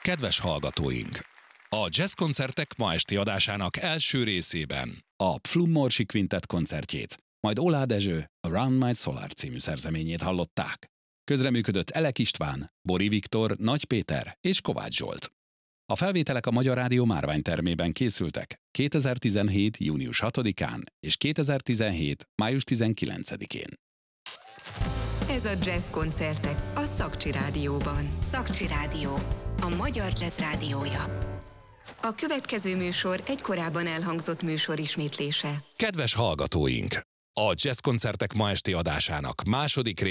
Kedves hallgatóink! A jazzkoncertek ma esti adásának első részében a Pflum Morsi Quintet koncertjét, majd Oláh Dezső Around My Solar című szerzeményét hallották. Közreműködött Elek István, Bori Viktor, Nagy Péter és Kovács Zsolt. A felvételek a Magyar Rádió Márványtermében készültek 2017. június 6-án és 2017. május 19-én. Ez a Jazz koncertek a Szakcsi Rádióban. Szakcsi Rádió, a magyar jazz rádiója. A következő műsor egy korábban elhangzott műsor ismétlése. Kedves hallgatóink! A jazzkoncertek ma esti adásának második